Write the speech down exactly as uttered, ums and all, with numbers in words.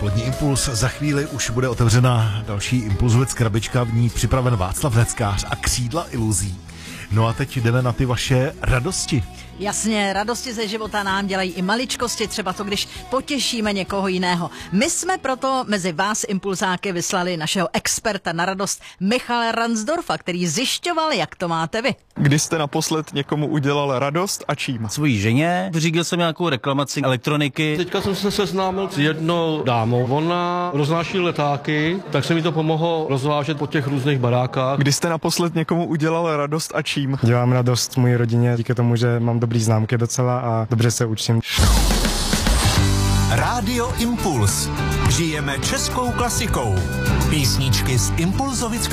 Polední impuls. Za chvíli už bude otevřena další Impulzovic krabička, v ní připraven Václav Neckář a křídla iluzí. No a teď jdeme na ty vaše radosti. Jasně, radosti ze života nám dělají i maličkosti, třeba to, když potěšíme někoho jiného. My jsme proto mezi vás impulzáky vyslali našeho experta na radost Michala Ransdorfa, který zjišťoval, jak to máte vy. Kdy jste naposled někomu udělal radost a čím? Svojí ženě vyřídil jsem nějakou reklamaci elektroniky. Teďka jsem se seznámil s jednou dámou. Ona roznáší letáky, tak se mi to pomohlo rozvážet po těch různých barákách. Kdy jste naposled někomu udělal radost a čím? Dělám radost mojí rodině díky tomu, že mám dobrý známky docela a dobře se učím. Rádio Impuls. Žijeme českou klasikou. Písničky z Impulzovic